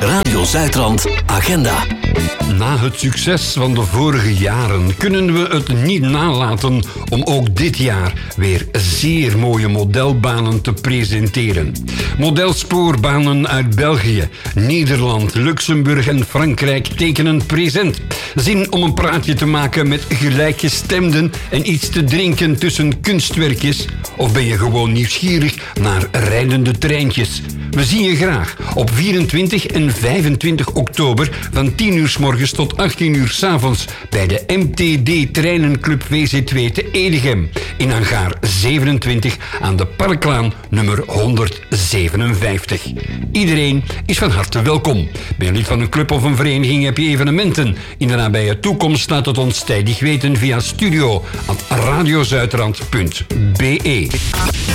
Radio Zuidrand Agenda. Na het succes van de vorige jaren kunnen we het niet nalaten om ook dit jaar weer zeer mooie modelbanen te presenteren. Modelsporbanen uit België, Nederland, Luxemburg en Frankrijk tekenen present. Zin om een praatje te maken met gelijkgestemden en iets te drinken tussen kunstwerkjes? Of ben je gewoon nieuwsgierig naar rijdende treintjes? We zien je graag op 24 en 25 oktober van 10 uur 's morgens tot 18 uur 's avonds bij de MTD Treinenclub VC2 te Edegem in hangar 27 aan de Parklaan nummer 157. Iedereen is van harte welkom. Ben je lid van een club of een vereniging, heb je evenementen in de nabije toekomst, laat het ons tijdig weten via studio@radiozuidrand.be.